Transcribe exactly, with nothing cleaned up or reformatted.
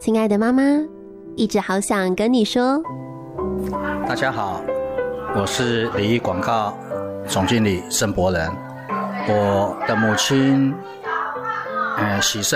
亲爱的妈妈，一直好想跟你说。 大家好，我是礼仪广告总经理申博仁。我的母亲，呃，喜盛